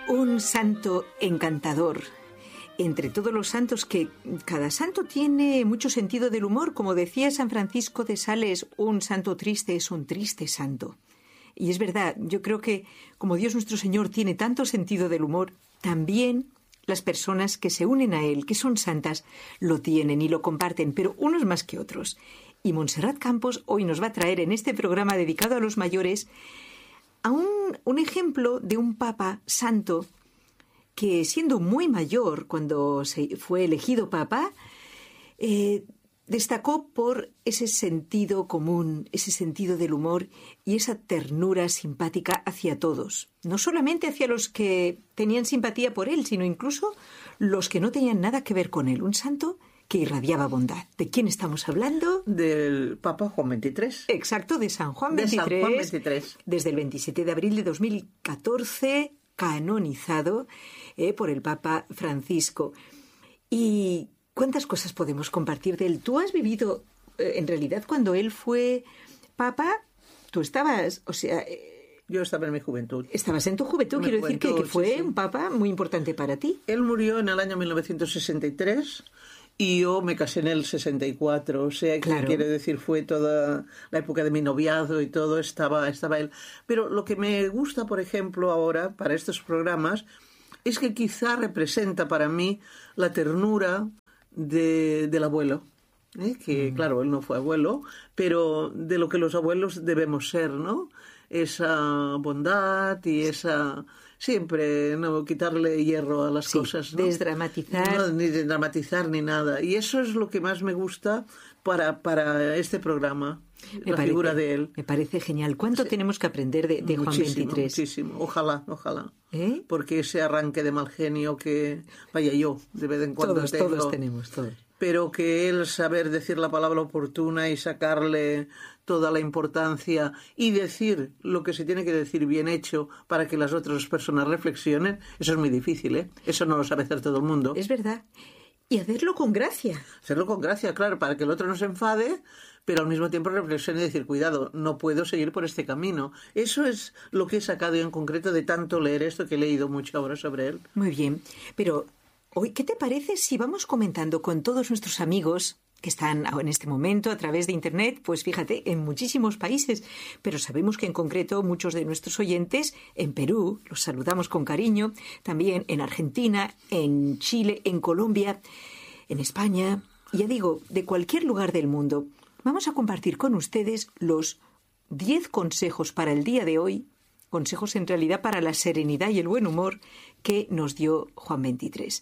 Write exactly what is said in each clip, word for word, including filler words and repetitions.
Un santo encantador. Entre todos los santos, que cada santo tiene mucho sentido del humor. Como decía San Francisco de Sales, un santo triste es un triste santo. Y es verdad, yo creo que como Dios nuestro Señor tiene tanto sentido del humor, también las personas que se unen a Él, que son santas, lo tienen y lo comparten, pero unos más que otros. Y Montserrat Campos hoy nos va a traer en este programa dedicado a los mayores a un, un ejemplo de un papa santo que, siendo muy mayor cuando se fue elegido papa, eh, destacó por ese sentido común, ese sentido del humor y esa ternura simpática hacia todos. No solamente hacia los que tenían simpatía por él, sino incluso los que no tenían nada que ver con él. Un santo que irradiaba bondad. ¿De quién estamos hablando? Del Papa Juan veintitrés. Exacto, de San Juan veintitrés. De San Juan veintitrés. Desde el veintisiete de abril de dos mil catorce, canonizado eh, por el Papa Francisco. Y ¿cuántas cosas podemos compartir de él? Tú has vivido, eh, en realidad, cuando él fue papa, tú estabas, o sea... Eh, Yo estaba en mi juventud. Estabas en tu juventud, mi quiero juventud, decir que, que fue sí, sí. un papa muy importante para ti. Él murió en el año mil novecientos sesenta y tres y yo me casé en el sesenta y cuatro, o sea, que Claro. quiere decir, fue toda la época de mi noviazgo y todo, estaba, estaba él. Pero lo que me gusta, por ejemplo, ahora, para estos programas, es que quizá representa para mí la ternura de, del abuelo. ¿eh? Que, mm. claro, él no fue abuelo, pero de lo que los abuelos debemos ser, ¿no? Esa bondad y esa... Siempre, no quitarle hierro a las Sí, cosas, ¿no? desdramatizar. No, ni dramatizar ni nada. Y eso es lo que más me gusta para, para este programa, Me la parece, figura de él. Me parece genial. ¿Cuánto Sí. tenemos que aprender de, de Juan Muchísimo, veintitrés? muchísimo. Ojalá, ojalá. ¿Eh? Porque ese arranque de mal genio que, vaya, yo de vez en cuando Todos, tengo, todos tenemos, todos. pero que él saber decir la palabra oportuna y sacarle toda la importancia y decir lo que se tiene que decir bien hecho para que las otras personas reflexionen, eso es muy difícil, ¿eh? Eso no lo sabe hacer todo el mundo. Es verdad. Y hacerlo con gracia. Hacerlo con gracia, claro, para que el otro no se enfade, pero al mismo tiempo reflexione y decir, cuidado, no puedo seguir por este camino. Eso es lo que he sacado yo en concreto de tanto leer esto, que he leído mucho ahora sobre él. Muy bien. Pero hoy, ¿qué te parece si vamos comentando con todos nuestros amigos que están en este momento a través de Internet? Pues fíjate, en muchísimos países, pero sabemos que en concreto muchos de nuestros oyentes en Perú, los saludamos con cariño, también en Argentina, en Chile, en Colombia, en España, y ya digo, de cualquier lugar del mundo. Vamos a compartir con ustedes los diez consejos para el día de hoy, consejos en realidad para la serenidad y el buen humor que nos dio Juan veintitrés.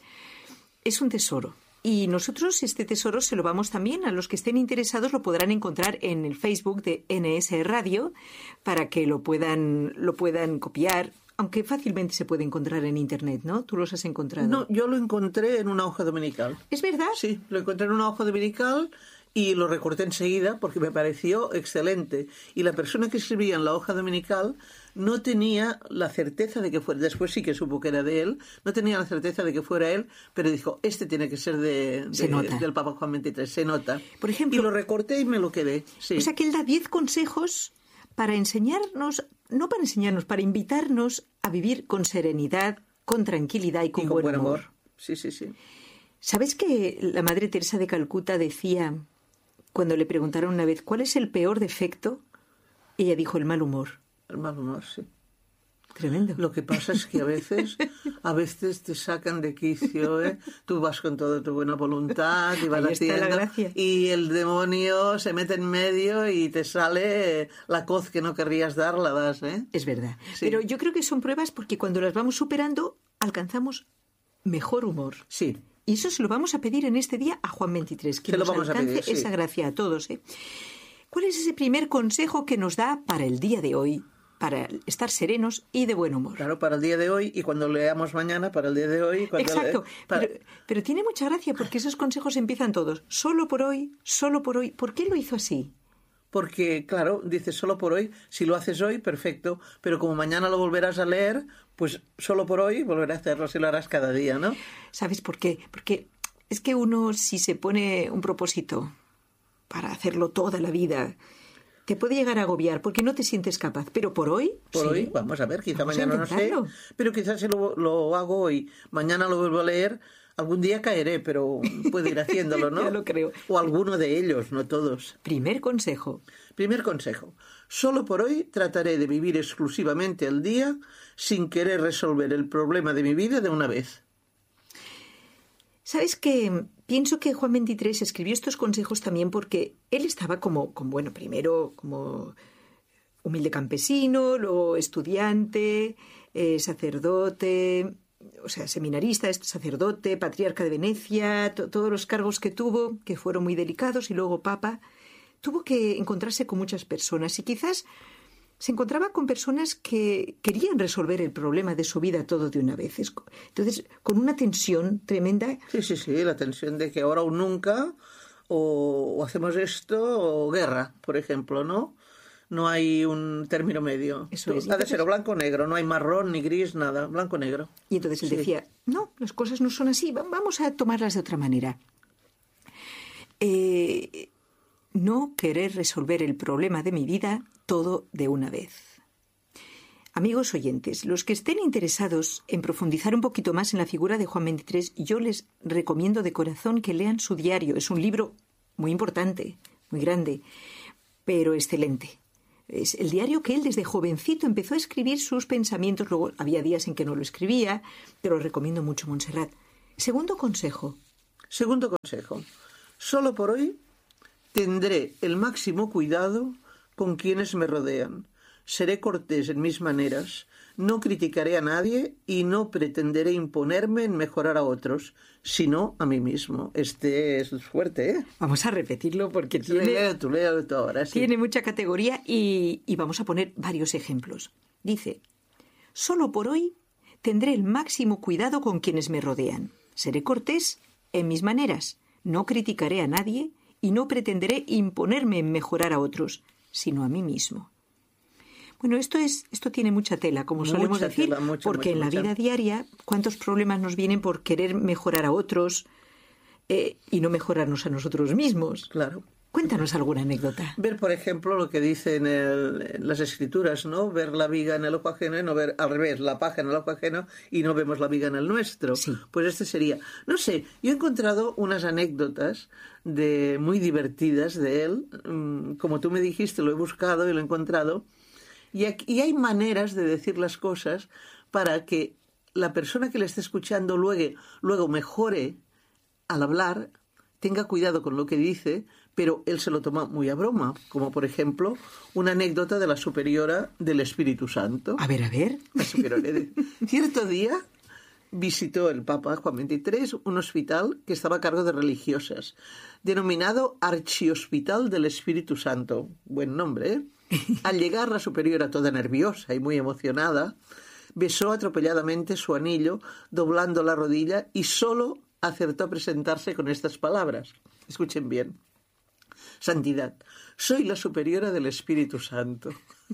Es un tesoro. Y nosotros este tesoro se lo vamos también a los que estén interesados, lo podrán encontrar en el Facebook de N S Radio para que lo puedan, lo puedan copiar, aunque fácilmente se puede encontrar en Internet, ¿no? ¿Tú los has encontrado? No, yo lo encontré en una hoja dominical. ¿Es verdad? Sí, lo encontré en una hoja dominical y lo recorté enseguida porque me pareció excelente. Y la persona que escribía en la hoja dominical no tenía la certeza de que fuera, después sí que supo que era de él, no tenía la certeza de que fuera él, pero dijo, este tiene que ser de, de, Se nota. del Papa Juan veintitrés, se nota. Por ejemplo, y lo recorté y me lo quedé. Sí. O sea que él da diez consejos para enseñarnos, no para enseñarnos, para invitarnos a vivir con serenidad, con tranquilidad y con, y con buen, buen humor. amor. Sí, sí, sí. ¿Sabes que la Madre Teresa de Calcuta decía, cuando le preguntaron una vez, ¿cuál es el peor defecto? Ella dijo, el mal humor. El mal humor, sí. Tremendo. Lo que pasa es que a veces, a veces te sacan de quicio, ¿eh? Tú vas con toda tu buena voluntad y vas Ahí está haciendo, la gracia. y el demonio se mete en medio y te sale la coz que no querrías dar, la das, ¿eh? Es verdad. Sí. Pero yo creo que son pruebas porque cuando las vamos superando, alcanzamos mejor humor. Sí. Y eso se lo vamos a pedir en este día a Juan veintitrés, que Se lo nos vamos a alcance pedir, sí. esa gracia a todos, ¿eh? ¿Cuál es ese primer consejo que nos da para el día de hoy, para estar serenos y de buen humor? Claro, para el día de hoy y cuando leamos mañana, para el día de hoy. Cuando Exacto, le, para... pero, pero tiene mucha gracia porque esos consejos empiezan todos, solo por hoy, solo por hoy. ¿Por qué lo hizo así? Porque, claro, dices solo por hoy, si lo haces hoy, perfecto, pero como mañana lo volverás a leer, pues solo por hoy volverás a hacerlo, si lo harás cada día, ¿no? ¿Sabes por qué? Porque es que uno, si se pone un propósito para hacerlo toda la vida te puede llegar a agobiar porque no te sientes capaz, pero por hoy... Por sí. hoy, vamos a ver, quizá Vamos mañana a no sé, intentarlo. pero quizás si lo, lo hago hoy, mañana lo vuelvo a leer, algún día caeré, pero puedo ir haciéndolo, ¿no? Ya lo creo. O alguno de ellos, no todos. Primer consejo. Primer consejo. Solo por hoy trataré de vivir exclusivamente el día sin querer resolver el problema de mi vida de una vez. ¿Sabes qué? Pienso que Juan veintitrés escribió estos consejos también porque él estaba como, como bueno, primero como humilde campesino, luego estudiante, eh, sacerdote, o sea, seminarista, sacerdote, patriarca de Venecia, to- todos los cargos que tuvo, que fueron muy delicados, y luego papa. Tuvo que encontrarse con muchas personas y quizás se encontraba con personas que querían resolver el problema de su vida todo de una vez. Es- Entonces, con una tensión tremenda. Sí, sí, sí, la tensión de que ahora o nunca, o, o hacemos esto, o guerra, por ejemplo, ¿no? No hay un término medio. Eso es. Ha de ser o blanco o negro, no hay marrón ni gris, nada, blanco o negro. Y entonces él Sí. decía, no, las cosas no son así, va- vamos a tomarlas de otra manera. Eh, no querer resolver el problema de mi vida todo de una vez. Amigos oyentes, los que estén interesados en profundizar un poquito más en la figura de Juan veintitrés, yo les recomiendo de corazón que lean su diario. Es un libro muy importante, muy grande, pero excelente. Es el diario que él desde jovencito empezó a escribir sus pensamientos. Luego había días en que no lo escribía, pero lo recomiendo mucho, Montserrat. Segundo consejo. Segundo consejo. Solo por hoy tendré el máximo cuidado con quienes me rodean. Seré cortés en mis maneras, no criticaré a nadie y no pretenderé imponerme en mejorar a otros, sino a mí mismo. Este es fuerte, ¿eh? Vamos a repetirlo porque tiene, Léelo tú, léelo tú ahora, sí. tiene mucha categoría y, y vamos a poner varios ejemplos. Dice, solo por hoy tendré el máximo cuidado con quienes me rodean. Seré cortés en mis maneras, no criticaré a nadie y no pretenderé imponerme en mejorar a otros, sino a mí mismo. Bueno, esto es, esto tiene mucha tela, como Mucha solemos decir, tela, mucha, porque mucha, en la mucha. vida diaria, ¿cuántos problemas nos vienen por querer mejorar a otros eh, y no mejorarnos a nosotros mismos? Claro. Cuéntanos alguna anécdota. Ver, por ejemplo, lo que dice en, el- en las escrituras, ¿no? Ver la viga en el ojo ajeno y no ver, al revés, la paja en el ojo ajeno y no vemos la viga en el nuestro. Sí. Pues este sería, no sé, yo he encontrado unas anécdotas de muy divertidas de él. Mm, Como tú me dijiste, lo he buscado y lo he encontrado. Y, aquí- y hay maneras de decir las cosas para que la persona que le esté escuchando luego, luego mejore al hablar, tenga cuidado con lo que dice, pero él se lo toma muy a broma, como por ejemplo una anécdota de la superiora del Espíritu Santo. A ver, a ver. La superiora de- Cierto día visitó el Papa Juan veintitrés un hospital que estaba a cargo de religiosas, denominado Archihospital del Espíritu Santo. Buen nombre, ¿eh? Al llegar, la superiora, toda nerviosa y muy emocionada, besó atropelladamente su anillo, doblando la rodilla, y solo acertó a presentarse con estas palabras. Escuchen bien. Santidad, soy la superiora del Espíritu Santo.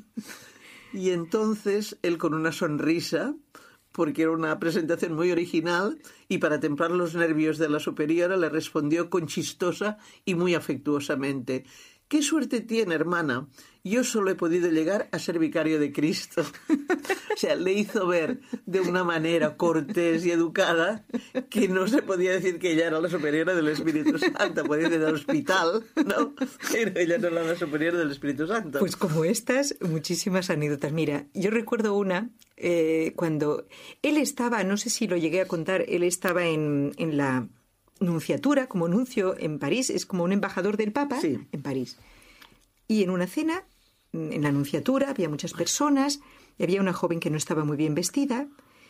Y entonces él, con una sonrisa, porque era una presentación muy original, y para templar los nervios de la superiora, le respondió con chistosa y muy afectuosamente: «¿Qué suerte tiene, hermana? Yo solo he podido llegar a ser vicario de Cristo». O sea, le hizo ver de una manera cortés y educada que no se podía decir que ella era la superiora del Espíritu Santo. Podía decir del hospital, ¿no? Pero ella no era la superiora del Espíritu Santo. Pues como estas, muchísimas anécdotas. Mira, yo recuerdo una eh, cuando él estaba, no sé si lo llegué a contar, él estaba en, en la nunciatura, como nuncio en París, es como un embajador del Papa Sí. en París. Y en una cena, en la nunciatura, había muchas personas, y había una joven que no estaba muy bien vestida,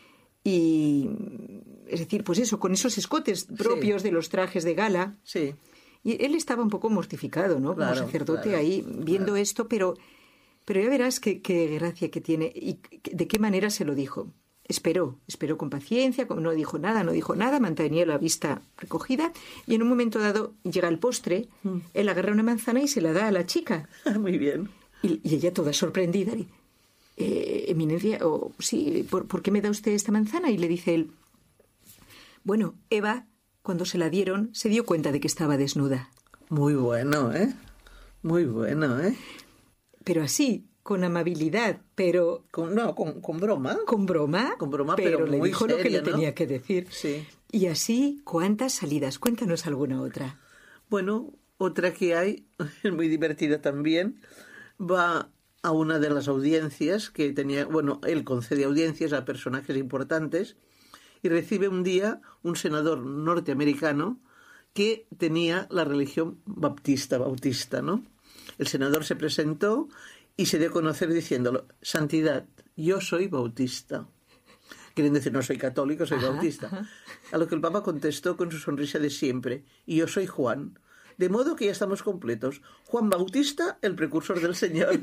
y es decir, pues eso, con esos escotes propios de los trajes de gala. Sí. Y él estaba un poco mortificado, ¿no? Claro, Como sacerdote claro, ahí viendo claro. esto, pero, pero ya verás qué, qué gracia que tiene y qué- de qué manera se lo dijo. Esperó, esperó con paciencia, como no dijo nada, no dijo nada, mantenía la vista recogida y en un momento dado llega el postre, él agarra una manzana y se la da a la chica. Muy bien. Y, y ella toda sorprendida, y, eh, eminencia, o sí, ¿por, ¿por qué me da usted esta manzana? Y le dice él, bueno, Eva, cuando se la dieron, se dio cuenta de que estaba desnuda. Muy bueno, ¿eh? Muy bueno, ¿eh? pero así, con amabilidad, pero... Con, no, con, con broma. Con broma. Con broma, pero, pero le muy dijo seria, lo que le ¿no? tenía que decir. Sí. Y así, ¿cuántas salidas? Cuéntanos alguna otra. Bueno, otra que hay, es muy divertida también, va a una de las audiencias que tenía, bueno, él concede audiencias a personajes importantes y recibe un día un senador norteamericano que tenía la religión baptista, bautista, ¿no? El senador se presentó y se dio a conocer diciéndolo: Santidad, yo soy bautista. Quieren decir, no soy católico, soy ajá, bautista. Ajá. A lo que el Papa contestó con su sonrisa de siempre: y yo soy Juan. De modo que ya estamos completos. Juan Bautista, el precursor del Señor.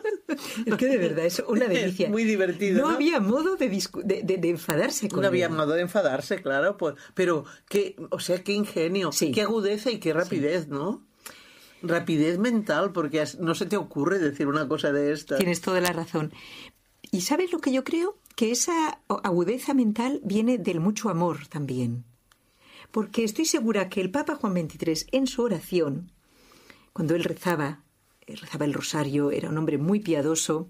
Es que de verdad es una delicia. Es muy divertido, No, ¿no? había modo de, discu- de, de, de enfadarse con No había él. modo de enfadarse, claro, pues, pero qué, o sea, qué ingenio, Sí. qué agudeza y qué rapidez, sí. ¿no? Rapidez mental, porque no se te ocurre decir una cosa de esta. Tienes toda la razón. ¿Y sabes lo que yo creo? Que esa agudeza mental viene del mucho amor también. Porque estoy segura que el Papa Juan veintitrés, en su oración, cuando él rezaba, rezaba el rosario, era un hombre muy piadoso,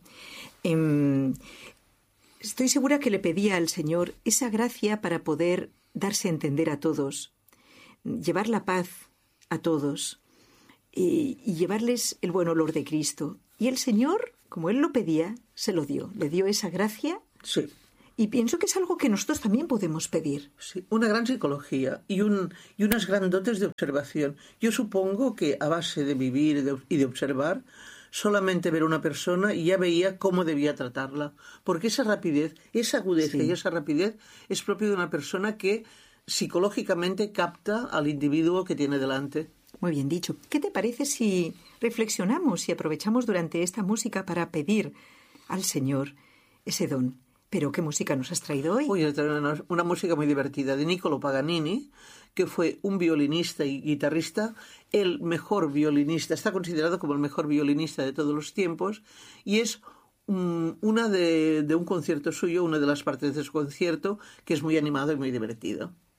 eh, estoy segura que le pedía al Señor esa gracia para poder darse a entender a todos, llevar la paz a todos y, y llevarles el buen olor de Cristo. Y el Señor, como él lo pedía, se lo dio, le dio esa gracia. Sí. Y pienso que es algo que nosotros también podemos pedir. Sí, una gran psicología y, un, y unas gran dotes de observación. Yo supongo que a base de vivir y de, y de observar, solamente ver a una persona y ya veía cómo debía tratarla. Porque esa rapidez, esa agudeza sí. y esa rapidez es propio de una persona que psicológicamente capta al individuo que tiene delante. Muy bien dicho. ¿Qué te parece si reflexionamos y aprovechamos durante esta música para pedir al Señor ese don? ¿Pero qué música nos has traído hoy? Hoy he traído una, una música muy divertida de Niccolo Paganini, que fue un violinista y guitarrista, el mejor violinista, está considerado como el mejor violinista de todos los tiempos, y es um, una de, de un concierto suyo, una de las partes de su concierto, que es muy animado y muy divertido.